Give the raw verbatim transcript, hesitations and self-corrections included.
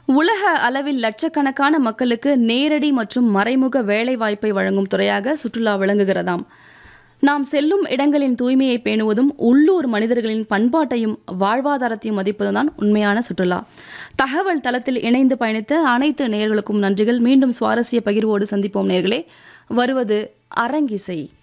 உலக அளவில் லட்சக்கணக்கான மக்களுக்கு நேரடி மற்றும் மறைமுக வேலைவாய்ப்பை வழங்கும் துறையாக சுற்றுலா விளங்குகிறதாம். நாம் செல்லும் இடங்களின் தூய்மையை பேணுவதும் உள்ளூர் மனிதர்களின் பண்பாட்டையும் வாழ்வாதாரத்தையும் மதிப்பதுதான் உண்மையான சுற்றுலா. தகவல் தளத்தில் இணைந்து பயணித்த அனைத்து நேயர்களுக்கும் நன்றிகள். மீண்டும் சுவாரஸ்ய பகிர்வோடு சந்திப்போம் நேயர்களே. வருவது அரங்கிசை.